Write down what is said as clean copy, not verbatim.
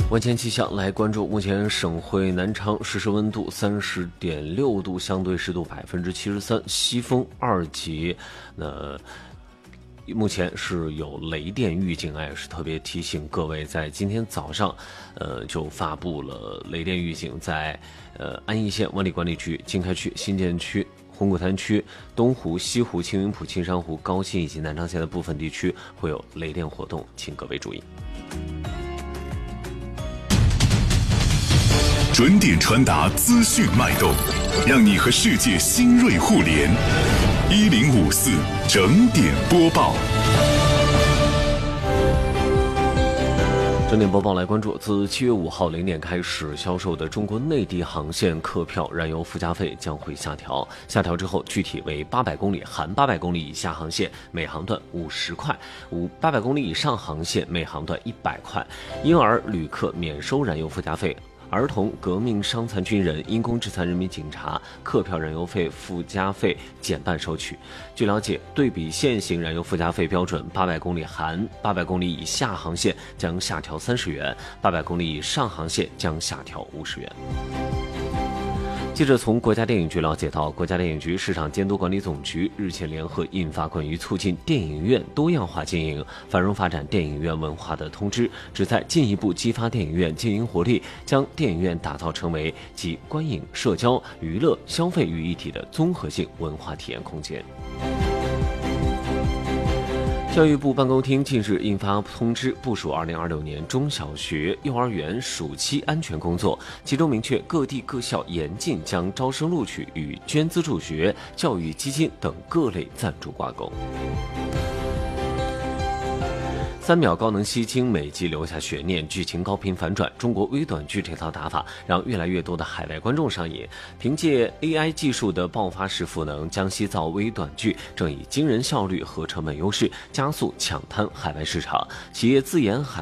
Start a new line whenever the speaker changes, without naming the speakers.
万千气象来关注，目前省会南昌实时温度30.6度，相对湿度73%，西风2级。目前是有雷电预警，是特别提醒各位，在今天早上，就发布了雷电预警，在安义县万里管理区、经开区、新建区、红谷滩区、东湖、西湖、青云浦、青山湖、高新以及南昌县的部分地区会有雷电活动，请各位注意。
准点传达资讯脉动，让你和世界新锐互联。1054整点播报。
整点播报来关注，自7月5号0点开始销售的中国内地航线客票燃油附加费将会下调，下调之后具体为800公里含800公里以下航线每航段50块，800公里以上航线每航段100块，婴儿旅客免收燃油附加费。儿童、革命伤残军人、因公致残人民警察客票燃油费附加费减半收取。据了解，对比现行燃油附加费标准，800公里含800公里以下航线将下调30元，800公里以上航线将下调50元。记者从国家电影局了解到，国家电影局市场监督管理总局日前联合印发关于促进电影院多样化经营、繁荣发展电影院文化的通知，旨在进一步激发电影院经营活力，将电影院打造成为集观影、社交、娱乐、消费于一体的综合性文化体验空间。教育部办公厅近日印发通知，部署2026年中小学、幼儿园暑期安全工作，其中明确各地各校严禁将招生录取与捐资助学、教育基金等各类赞助挂钩。3秒高能吸睛，每集留下悬念，剧情高频反转。中国微短剧这套打法让越来越多的海外观众上瘾。凭借 AI 技术的爆发式赋能，江西造微短剧正以惊人效率和成本优势加速抢滩海外市场。企业自研海